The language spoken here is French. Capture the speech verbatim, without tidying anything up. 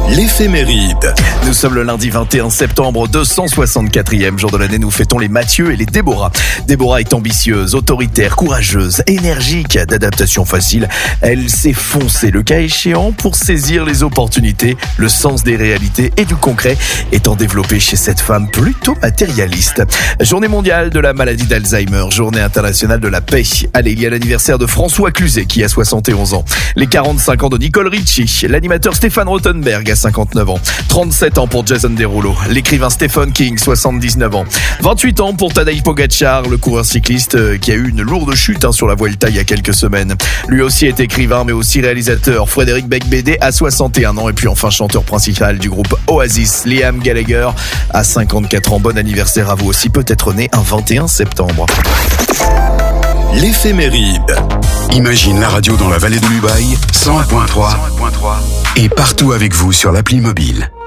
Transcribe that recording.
L'éphéméride. Nous sommes le lundi vingt et un septembre, deux cent soixante-quatrième jour de l'année. Nous fêtons les Mathieu et les Déborah. Déborah est ambitieuse, autoritaire, courageuse, énergique, d'adaptation facile. Elle sait foncer le cas échéant pour saisir les opportunités. Le sens des réalités et du concret étant développé chez cette femme plutôt matérialiste. Journée mondiale de la maladie d'Alzheimer, journée internationale de la paix. Allez, il y a l'anniversaire de François Cluzet qui a soixante et onze ans. Les quarante-cinq ans de Nicole Richie, l'animateur Stéphane Rothenberg à cinquante-neuf ans. trente-sept ans pour Jason Derulo, l'écrivain Stephen King, soixante-dix-neuf ans. vingt-huit ans pour Tadej Pogacar, le coureur cycliste qui a eu une lourde chute hein, sur la Vuelta il y a quelques semaines. Lui aussi est écrivain mais aussi réalisateur. Frédéric Becbédé à soixante et un ans. Et puis enfin chanteur principal du groupe Oasis, Liam Gallagher à cinquante-quatre ans. Bon anniversaire à vous aussi, peut-être né un vingt et un septembre. L'éphéméride. Imagine la radio dans la vallée de l'Ubaye, cent un point trois, et partout avec vous sur l'appli mobile.